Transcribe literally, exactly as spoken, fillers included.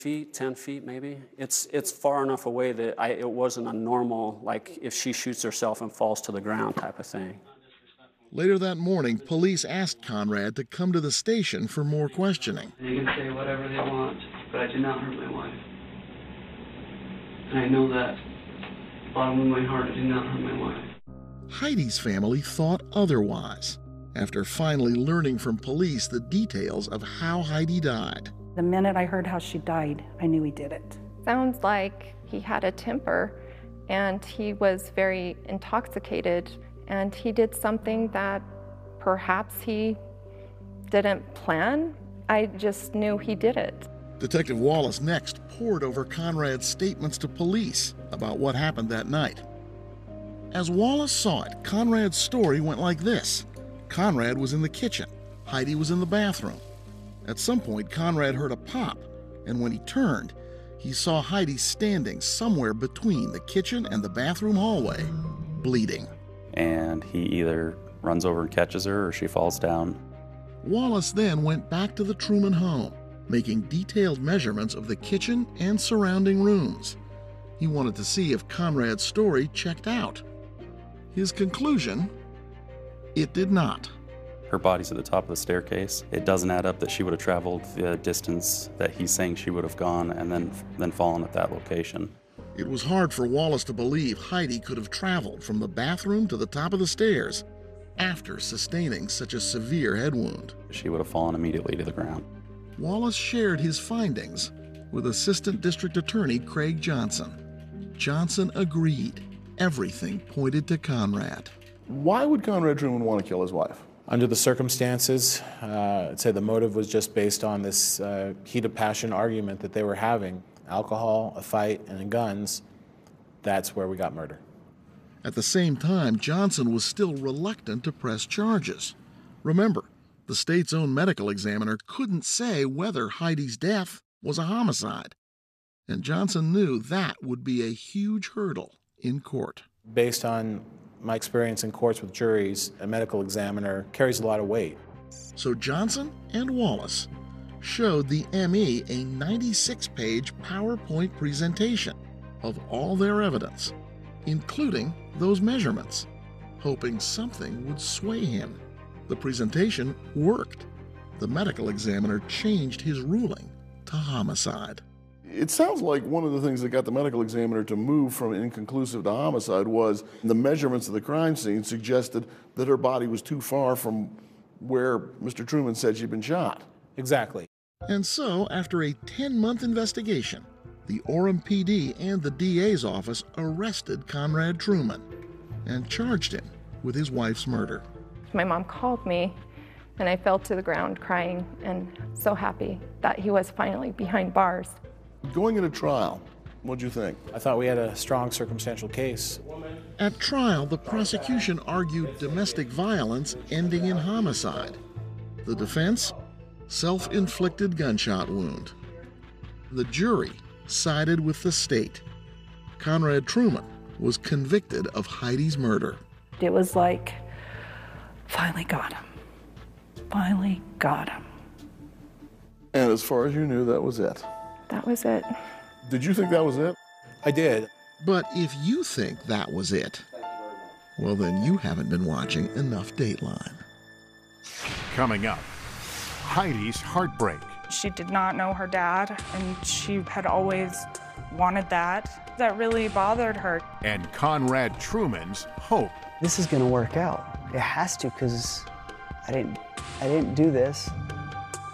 feet, ten feet maybe. It's, it's far enough away that I, it wasn't a normal, like if she shoots herself and falls to the ground type of thing. Later that morning, police asked Conrad to come to the station for more questioning. They can say whatever they want, but I did not hurt my wife. And I know that, bottom of my heart, I did not hurt my wife. Heidi's family thought otherwise, after finally learning from police the details of how Heidi died. The minute I heard how she died, I knew he did it. Sounds like he had a temper, and he was very intoxicated, and he did something that perhaps he didn't plan. I just knew he did it. Detective Wallace next pored over Conrad's statements to police about what happened that night. As Wallace saw it, Conrad's story went like this. Conrad was in the kitchen. Heidi was in the bathroom. At some point, Conrad heard a pop, and when he turned, he saw Heidi standing somewhere between the kitchen and the bathroom hallway, bleeding. And he either runs over and catches her or she falls down. Wallace then went back to the Truman home, making detailed measurements of the kitchen and surrounding rooms. He wanted to see if Conrad's story checked out. His conclusion, it did not. Her body's at the top of the staircase. It doesn't add up that she would have traveled the distance that he's saying she would have gone and then, then fallen at that location. It was hard for Wallace to believe Heidi could have traveled from the bathroom to the top of the stairs after sustaining such a severe head wound. She would have fallen immediately to the ground. Wallace shared his findings with Assistant District Attorney Craig Johnson. Johnson agreed. Everything pointed to Conrad. Why would Conrad Truman want to kill his wife? Under the circumstances, uh, I'd say the motive was just based on this uh, heat of passion argument that they were having. Alcohol, a fight, and guns. That's where we got murder. At the same time, Johnson was still reluctant to press charges. Remember, the state's own medical examiner couldn't say whether Heidi's death was a homicide. And Johnson knew that would be a huge hurdle in court. Based on my experience in courts with juries, a medical examiner carries a lot of weight. So Johnson and Wallace showed the M E a ninety-six page PowerPoint presentation of all their evidence, including those measurements, hoping something would sway him. The presentation worked. The medical examiner changed his ruling to homicide. It sounds like one of the things that got the medical examiner to move from inconclusive to homicide was the measurements of the crime scene suggested that her body was too far from where Mister Truman said she'd been shot. Exactly. And so, after a ten-month investigation, the Orem P D and the D A's office arrested Conrad Truman and charged him with his wife's murder. My mom called me, and I fell to the ground crying and so happy that he was finally behind bars. Going into trial, what'd you think? I thought we had a strong circumstantial case. At trial, the prosecution argued domestic violence ending in homicide. The defense, self-inflicted gunshot wound. The jury sided with the state. Conrad Truman was convicted of Heidi's murder. It was like, finally got him. Finally got him. And as far as you knew, that was it. That was it. Did you think that was it? I did. But if you think that was it, well, then you haven't been watching enough Dateline. Coming up, Heidi's heartbreak. She did not know her dad, and she had always wanted that. That really bothered her. And Conrad Truman's hope. This is gonna work out. It has to, because I didn't, I didn't do this.